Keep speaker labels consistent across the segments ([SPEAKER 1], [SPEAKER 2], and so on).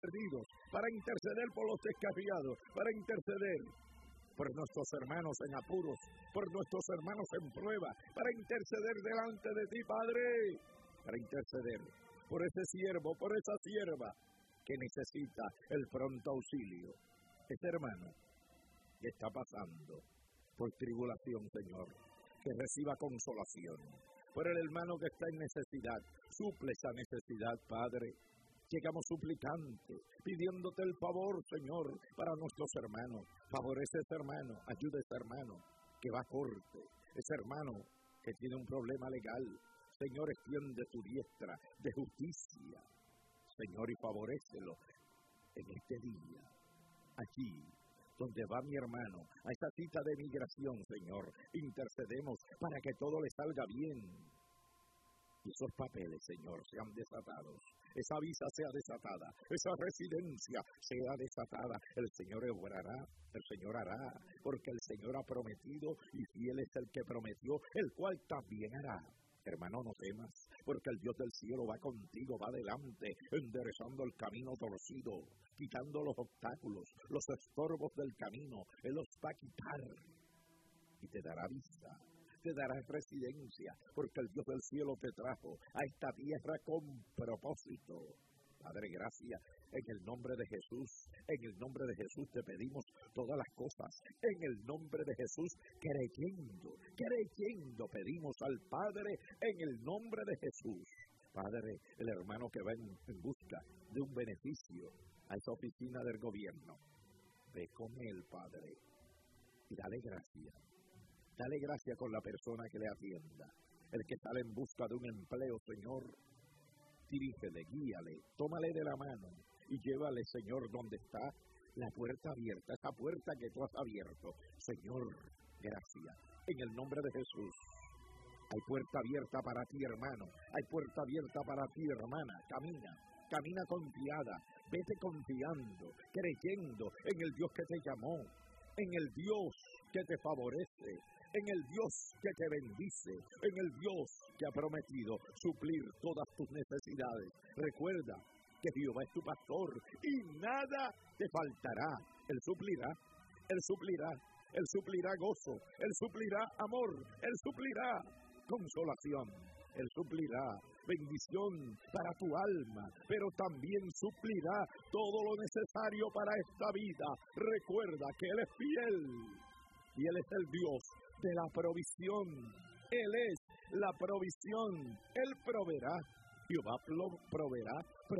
[SPEAKER 1] perdidos, para interceder por los descarriados, para interceder por nuestros hermanos en apuros, por nuestros hermanos en prueba, para interceder delante de ti, Padre, para interceder por ese siervo, por esa sierva que necesita el pronto auxilio. Ese hermano que está pasando por tribulación, Señor, que reciba consolación. Por el hermano que está en necesidad, suple esa necesidad, Padre. Llegamos suplicantes, pidiéndote el favor, Señor, para nuestros hermanos. Favorece a ese hermano, ayuda a ese hermano que va a corte, ese hermano que tiene un problema legal. Señor, extiende tu diestra de justicia, Señor, y favorécelo en este día, aquí donde va mi hermano, a esa cita de migración, Señor. Intercedemos para que todo le salga bien. Y esos papeles, Señor, sean desatados. Esa visa sea desatada. Esa residencia sea desatada. El Señor obrará, el Señor hará. Porque el Señor ha prometido y fiel es el que prometió, el cual también hará. Hermano, no temas, porque el Dios del cielo va contigo, va adelante, enderezando el camino torcido, quitando los obstáculos, los estorbos del camino. Él los va a quitar y te dará vista. Te dará residencia, porque el Dios del cielo te trajo a esta tierra con propósito. Padre, gracias. En el nombre de Jesús te pedimos todas las cosas. En el nombre de Jesús, creyendo, pedimos al Padre en el nombre de Jesús. Padre, el hermano que va en busca de un beneficio a esa oficina del gobierno, ve con él, Padre, y dale gracias. Dale gracias con la persona que le atienda. El que sale en busca de un empleo, Señor, dirígele, guíale, tómale de la mano y llévale, Señor, donde está la puerta abierta, esa puerta que tú has abierto. Señor, gracias. En el nombre de Jesús, hay puerta abierta para ti, hermano. Hay puerta abierta para ti, hermana. Camina confiada. Vete confiando, creyendo en el Dios que te llamó, en el Dios que te favorece, en el Dios que te bendice, en el Dios que ha prometido suplir todas tus necesidades. Recuerda que Jehová es tu pastor y nada te faltará. Él suplirá gozo, Él suplirá amor, Él suplirá consolación, Él suplirá bendición para tu alma, pero también suplirá todo lo necesario para esta vida. Recuerda que Él es fiel y Él es el Dios de la provisión. Él es la provisión. Él proveerá. Jehová proveerá.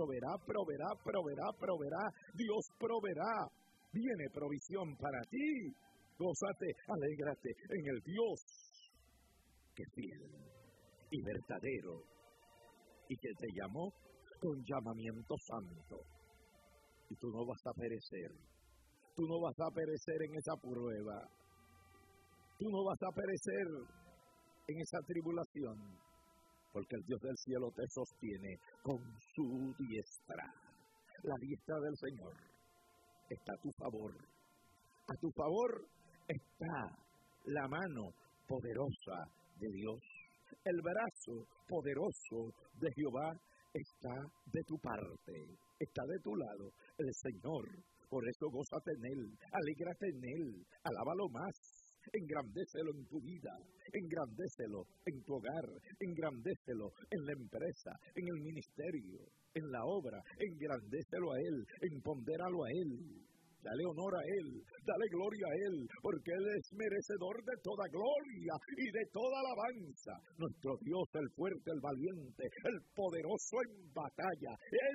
[SPEAKER 1] Dios proveerá. Viene provisión para ti. Gózate, alégrate en el Dios que es fiel y verdadero y que te llamó con llamamiento santo. Y tú no vas a perecer. Tú no vas a perecer en esa prueba. Tú no vas a perecer en esa tribulación, porque el Dios del cielo te sostiene con su diestra. La diestra del Señor está a tu favor. A tu favor está la mano poderosa de Dios. El brazo poderoso de Jehová está de tu parte, está de tu lado. El Señor, por eso gózate en Él, alégrate en Él, alábalo más. Engrandécelo en tu vida, engrandécelo en tu hogar, engrandécelo en la empresa, en el ministerio, en la obra, engrandécelo a Él, empodéralo a Él. Dale honor a Él, dale gloria a Él, porque Él es merecedor de toda gloria y de toda alabanza. Nuestro Dios, el fuerte, el valiente, el poderoso en batalla.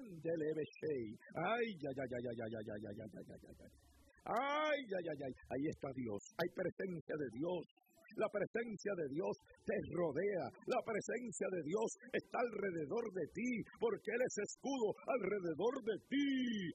[SPEAKER 1] Ahí está Dios, hay presencia de Dios. La presencia de Dios te rodea, la presencia de Dios está alrededor de ti, porque Él es escudo alrededor de ti.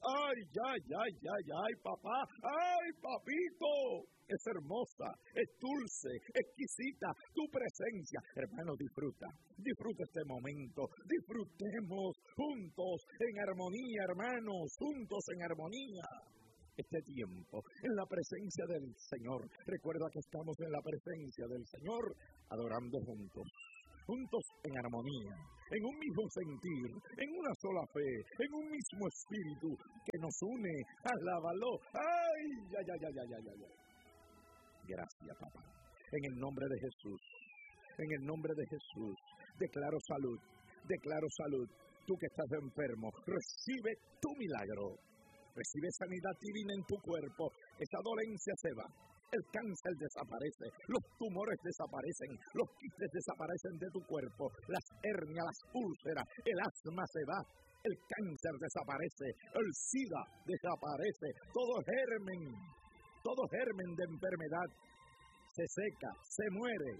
[SPEAKER 1] Ay, papá, ay, papito, es hermosa, es dulce, exquisita tu presencia. Hermano, disfruta este momento, disfrutemos juntos en armonía, hermanos, juntos en armonía. Este tiempo en la presencia del Señor. Recuerda que estamos en la presencia del Señor, adorando juntos, juntos en armonía, en un mismo sentir, en una sola fe, en un mismo espíritu que nos une. Alábalo. ¡Ay, ay, ay, ay, ay, ay, ay! Gracias, papá. En el nombre de Jesús, en el nombre de Jesús, declaro salud, declaro salud. Tú que estás enfermo, recibe tu milagro. Recibe sanidad divina en tu cuerpo. Esa dolencia se va. El cáncer desaparece, los tumores desaparecen, los quistes desaparecen de tu cuerpo, las hernias, las úlceras, el asma se va, el cáncer desaparece, el SIDA desaparece, todo germen de enfermedad se seca, se muere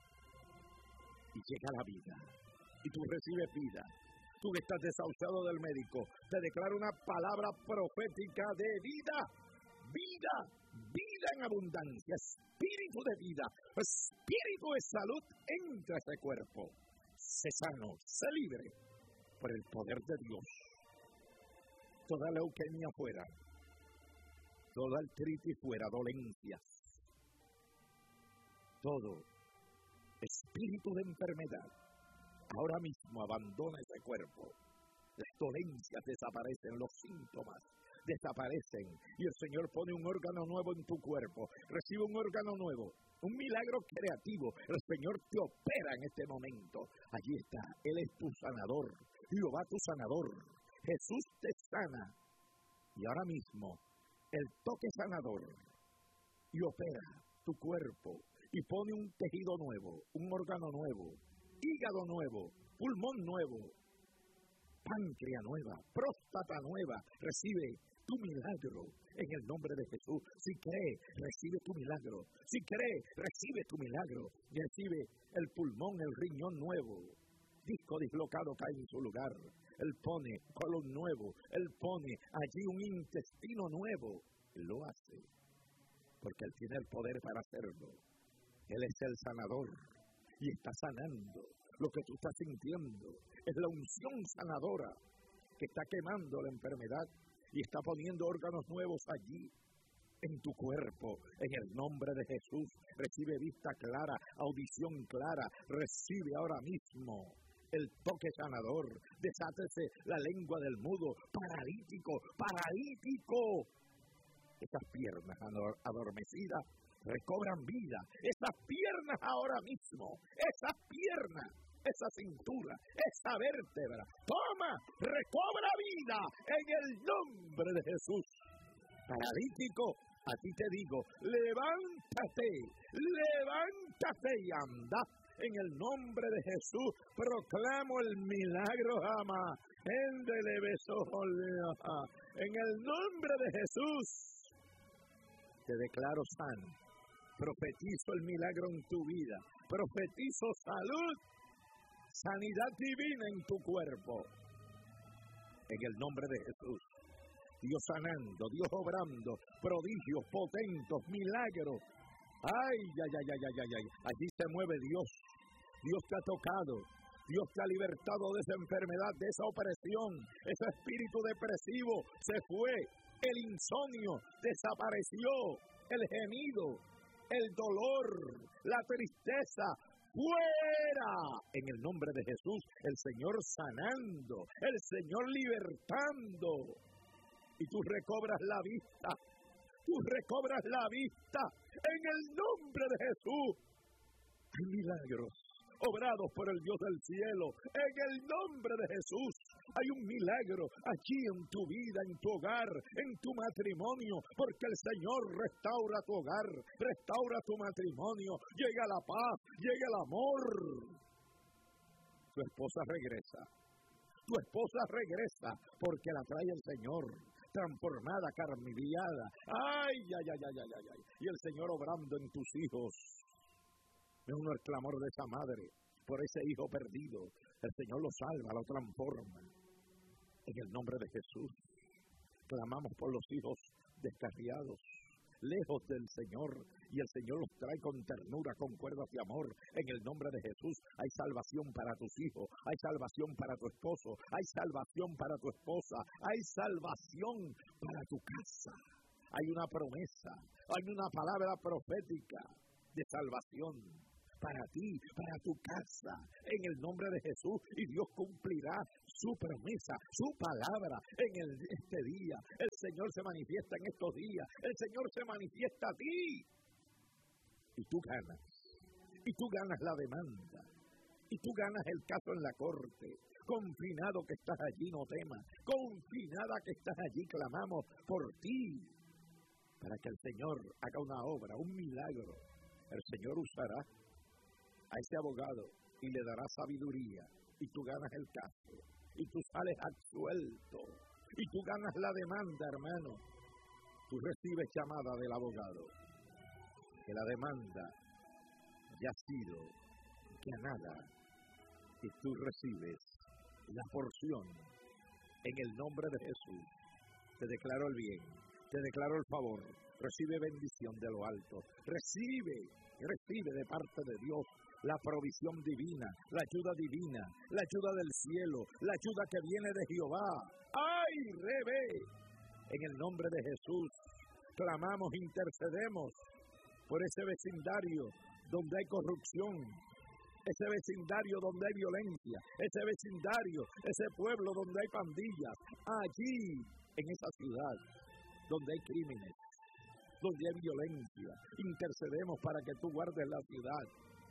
[SPEAKER 1] y llega la vida. Y tú recibes vida. Tú que estás desahuciado del médico, te declaro una palabra profética de vida, vida, vida en abundancia, espíritu de vida, espíritu de salud entra a ese cuerpo. Sé sano, sé libre por el poder de Dios. Toda leucemia fuera, toda artritis fuera, dolencias, todo espíritu de enfermedad ahora mismo abandona ese cuerpo. Las dolencias desaparecen, los síntomas desaparecen y el Señor pone un órgano nuevo en tu cuerpo. Recibe un órgano nuevo, un milagro creativo. El Señor te opera en este momento. Allí está, Él es tu sanador, Jehová tu sanador. Jesús te sana y ahora mismo el toque sanador y opera tu cuerpo y pone un tejido nuevo, un órgano nuevo, hígado nuevo, pulmón nuevo, páncreas nueva, próstata nueva. Recibe tu milagro en el nombre de Jesús. Si cree, recibe tu milagro. Si cree, recibe tu milagro. Recibe el pulmón, el riñón nuevo. Disco dislocado cae en su lugar. Él pone colon nuevo. Él pone allí un intestino nuevo. Él lo hace porque Él tiene el poder para hacerlo. Él es el sanador y está sanando. Lo que tú estás sintiendo es la unción sanadora que está quemando la enfermedad y está poniendo órganos nuevos allí en tu cuerpo. En el nombre de Jesús, recibe vista clara, audición clara. Recibe ahora mismo el toque sanador. Desátese la lengua del mudo, paralítico, paralítico. Esas piernas adormecidas recobran vida. Esas piernas ahora mismo, esas piernas, esa cintura, esa vértebra, toma, recobra vida en el nombre de Jesús. Paralítico, a ti te digo, levántate, levántate y anda. En el nombre de Jesús proclamo el milagro, ama. En el nombre de Jesús te declaro sano. Profetizo el milagro en tu vida. Profetizo salud, sanidad divina en tu cuerpo. En el nombre de Jesús. Dios sanando, Dios obrando, prodigios, potentos, milagros. Ay, ay, ay, ay, ay, ay, ay. Allí se mueve Dios. Dios te ha tocado. Dios te ha libertado de esa enfermedad, de esa opresión. Ese espíritu depresivo se fue. El insomnio desapareció. El gemido, el dolor, la tristeza, fuera. En el nombre de Jesús, el Señor sanando, el Señor libertando. Y tú recobras la vista. Tú recobras la vista. En el nombre de Jesús. Hay milagros obrados por el Dios del cielo. En el nombre de Jesús hay un milagro aquí en tu vida, en tu hogar, en tu matrimonio, porque el Señor restaura tu hogar, restaura tu matrimonio, llega la paz, llega el amor. Tu esposa regresa porque la trae el Señor, transformada, carmiliada. Ay, ay, ay, ay, ay, ay. Y el Señor obrando en tus hijos. Me uno el clamor de esa madre por ese hijo perdido. El Señor lo salva, lo transforma. En el nombre de Jesús, clamamos por los hijos descarriados, lejos del Señor, y el Señor los trae con ternura, con cuerdas de amor. En el nombre de Jesús hay salvación para tus hijos, hay salvación para tu esposo, hay salvación para tu esposa, hay salvación para tu casa. Hay una promesa, hay una palabra profética de salvación. para ti, para tu casa, en el nombre de Jesús, y Dios cumplirá su promesa, su palabra este día. El Señor se manifiesta en estos días, el Señor se manifiesta a ti, y tú ganas la demanda, y tú ganas el caso en la corte. Confinado que estás allí, no temas, confinada que estás allí, clamamos por ti, para que el Señor haga una obra, un milagro. El Señor usará a ese abogado y le dará sabiduría, y tú ganas el caso, y tú sales absuelto, y tú ganas la demanda, hermano. Tú recibes llamada del abogado, que la demanda ya ha sido ganada, y tú recibes la porción en el nombre de Jesús. Te declaro el bien, te declaro el favor. Recibe bendición de lo alto, recibe de parte de Dios la provisión divina, la ayuda divina, la ayuda del cielo, la ayuda que viene de Jehová. ¡Ay, Rebe! En el nombre de Jesús, clamamos, intercedemos por ese vecindario donde hay corrupción, ese vecindario donde hay violencia, ese vecindario, ese pueblo donde hay pandillas, allí, en esa ciudad, donde hay crímenes, donde hay violencia, intercedemos para que tú guardes la ciudad.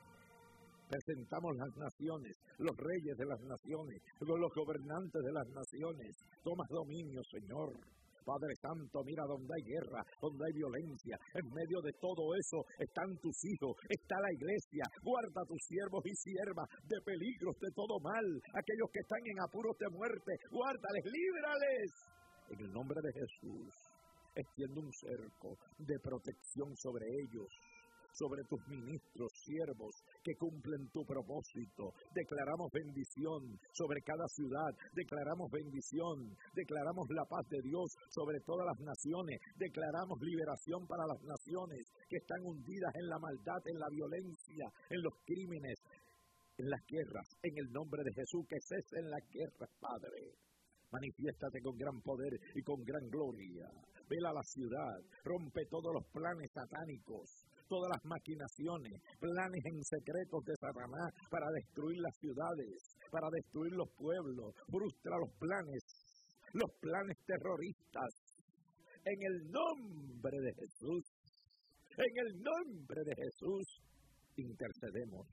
[SPEAKER 1] Presentamos las naciones, los reyes de las naciones, los gobernantes de las naciones. Tomas dominio, Señor. Padre Santo, mira donde hay guerra, donde hay violencia. En medio de todo eso están tus hijos, está la iglesia. Guarda a tus siervos y siervas de peligros, de todo mal. Aquellos que están en apuros de muerte, guárdales, líbrales. En el nombre de Jesús, extiende un cerco de protección sobre ellos, sobre tus ministros, siervos que cumplen tu propósito. Declaramos bendición sobre cada ciudad, declaramos bendición, declaramos la paz de Dios sobre todas las naciones, declaramos liberación para las naciones que están hundidas en la maldad, en la violencia, en los crímenes, en las guerras. En el nombre de Jesús, que cesen las guerras, Padre. Manifiéstate con gran poder y con gran gloria. Vela la ciudad, rompe todos los planes satánicos, todas las maquinaciones, planes en secretos de Satanás para destruir las ciudades, para destruir los pueblos. Frustra los planes terroristas. En el nombre de Jesús, en el nombre de Jesús, intercedemos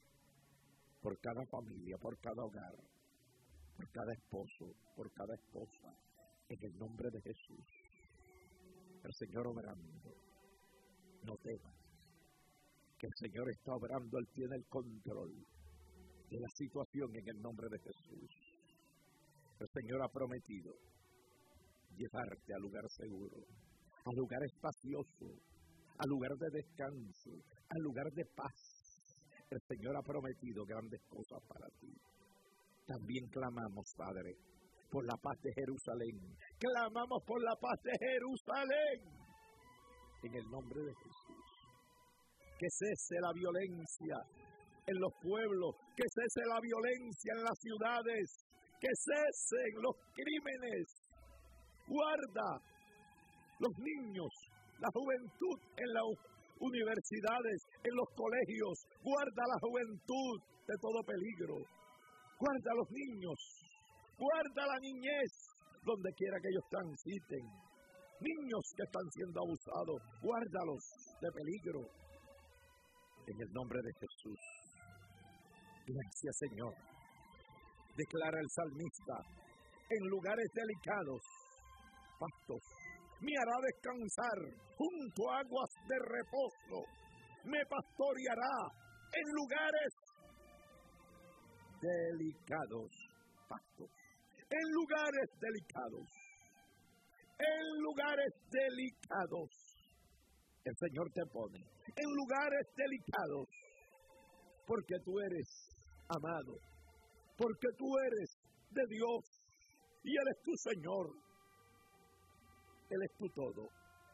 [SPEAKER 1] por cada familia, por cada hogar, por cada esposo, por cada esposa, en el nombre de Jesús. El Señor obrando, no temas, que el Señor está obrando, Él tiene el control de la situación en el nombre de Jesús. El Señor ha prometido llevarte al lugar seguro, al lugar espacioso, al lugar de descanso, al lugar de paz. El Señor ha prometido grandes cosas para ti. También clamamos, Padre, por la paz de Jerusalén. Clamamos por la paz de Jerusalén. En el nombre de Jesús. Que cese la violencia en los pueblos. Que cese la violencia en las ciudades. Que cesen los crímenes. Guarda los niños, la juventud en las universidades, en los colegios. Guarda la juventud de todo peligro. Guarda a los niños, guarda la niñez, donde quiera que ellos transiten. Niños que están siendo abusados, guárdalos de peligro. En el nombre de Jesús. Gracias, Señor. Declara el salmista, en lugares delicados, pastos, me hará descansar junto a aguas de reposo. Me pastoreará en lugares delicados, pastos, en lugares delicados, en lugares delicados. El Señor te pone en lugares delicados, porque tú eres amado, porque tú eres de Dios, y Él es tu Señor, Él es tu todo,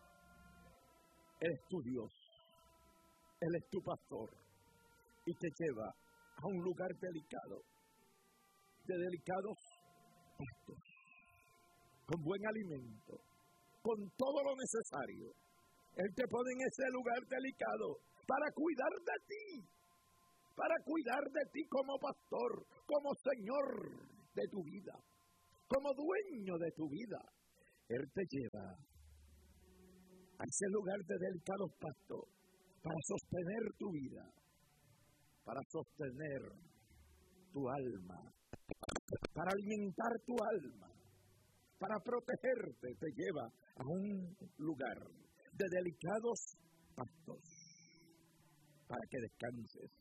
[SPEAKER 1] Él es tu Dios, Él es tu pastor, y te lleva a un lugar delicado, de delicados pastos, con buen alimento, con todo lo necesario. Él te pone en ese lugar delicado para cuidar de ti, para cuidar de ti como pastor, como Señor de tu vida, como dueño de tu vida. Él te lleva a ese lugar de delicados pastos para sostener tu vida, para sostener tu alma, para alimentar tu alma, para protegerte. Te lleva a un lugar de delicados pastos para que descanses,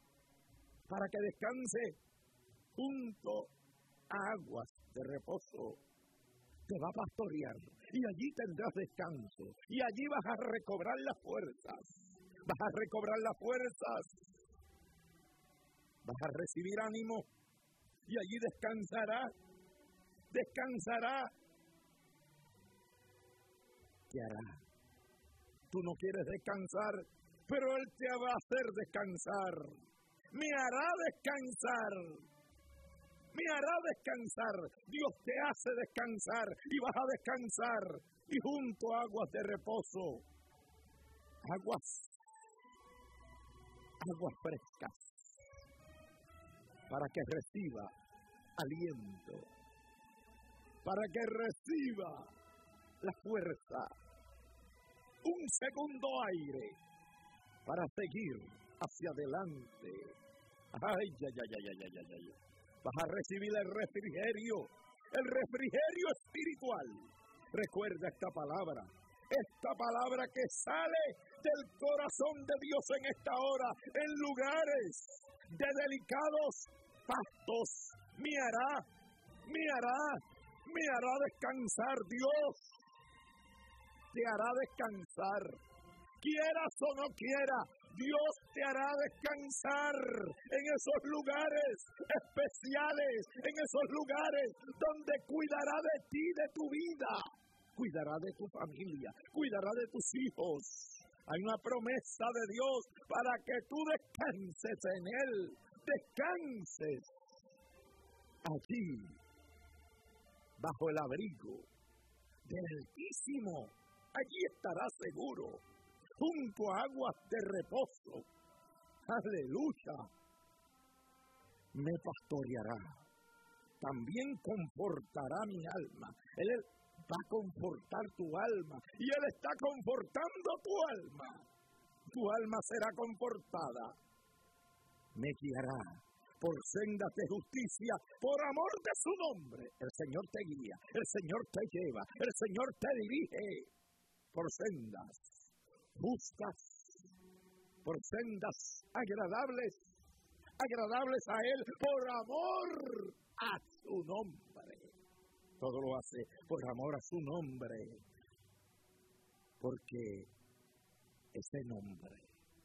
[SPEAKER 1] junto a aguas de reposo. Te va a pastorear y allí tendrás descanso y allí vas a recobrar las fuerzas. Vas a recobrar las fuerzas, vas a recibir ánimo y allí descansará. ¿Qué hará? Tú no quieres descansar, pero Él te va a hacer descansar. Me hará descansar. Dios te hace descansar y vas a descansar. Y junto a aguas de reposo, aguas frescas, para que reciba aliento, para que reciba la fuerza, un segundo aire para seguir hacia adelante. Ay. Vas a recibir el refrigerio espiritual. Recuerda esta palabra que sale del corazón de Dios en esta hora, en lugares de delicados pastos. Me hará descansar. Dios te hará descansar. Quieras o no quieras, Dios te hará descansar en esos lugares especiales, en esos lugares donde cuidará de ti, de tu vida, cuidará de tu familia, cuidará de tus hijos. Hay una promesa de Dios para que tú descanses en Él, descanses allí, bajo el abrigo del Altísimo. Allí estarás seguro, junto a aguas de reposo. ¡Aleluya! Me pastoreará. También confortará mi alma. Él va a confortar tu alma. Y Él está confortando tu alma. Tu alma será confortada. Me guiará por sendas de justicia, por amor de su nombre. El Señor te guía, el Señor te lleva, el Señor te dirige por sendas justas, por sendas agradables a Él, por amor a su nombre. Todo lo hace por amor a su nombre, porque ese nombre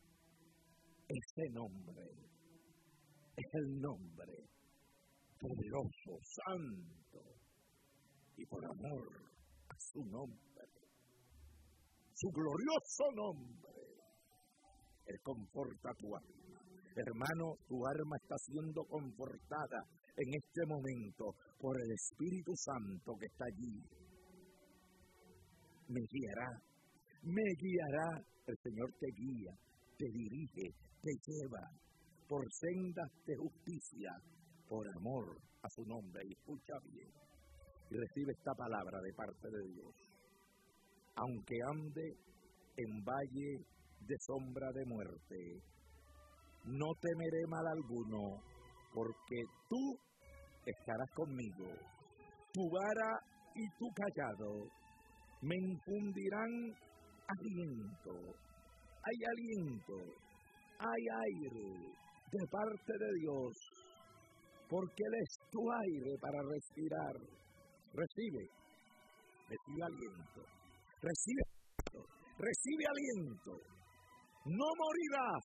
[SPEAKER 1] es el nombre poderoso, santo, y por amor a su nombre, su glorioso nombre, Él conforta tu alma. Hermano, tu alma está siendo confortada en este momento por el Espíritu Santo que está allí. Me guiará, el Señor te guía, te dirige, te lleva por sendas de justicia, por amor a su nombre. Y escucha bien, y recibe esta palabra de parte de Dios. Aunque ande en valle de sombra de muerte, no temeré mal alguno, porque tú estarás conmigo. Tu vara y tu cayado me infundirán aliento. Hay aliento, hay aire de parte de Dios, porque Él es tu aire para respirar. Recibe aliento. Recibe aliento. No morirás,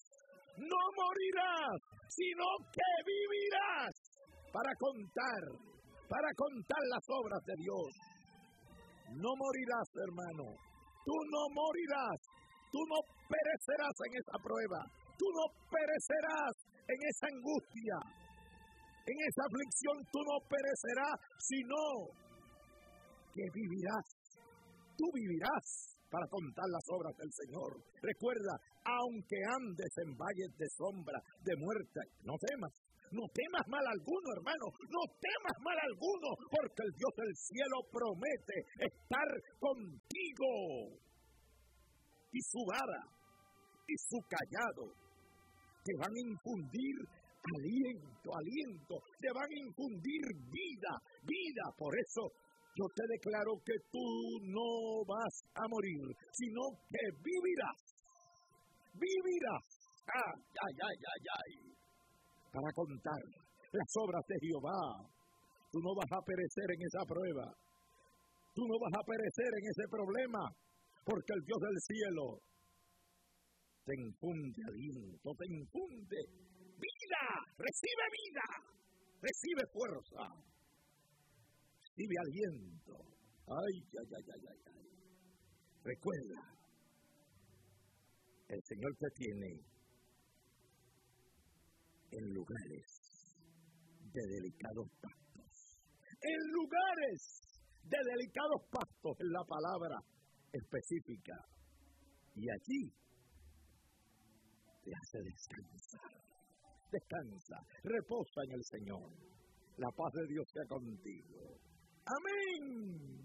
[SPEAKER 1] sino que vivirás para contar las obras de Dios. No morirás, hermano. Tú no morirás. Tú no perecerás en esa prueba. Tú no perecerás en esa angustia. En esa aflicción tú no perecerás, sino que vivirás. Tú vivirás para contar las obras del Señor. Recuerda, aunque andes en valles de sombra, de muerte, no temas. No temas mal alguno, hermano. No temas mal alguno, porque el Dios del cielo promete estar contigo. Y su vara y su callado te van a infundir aliento, te van a infundir vida. Por eso yo te declaro que tú no vas a morir, sino que vivirás. Ay. Para contar las obras de Jehová. Tú no vas a perecer en esa prueba. Tú no vas a perecer en ese problema, porque el Dios del cielo te infunde aliento, te infunde vida. Recibe fuerza, recibe aliento. Ay. Recuerda, el Señor te tiene en lugares de delicados pastos. En lugares de delicados pastos es la palabra específica. Y allí te hace descansar. Descansa, reposa en el Señor. La paz de Dios sea contigo. Amén.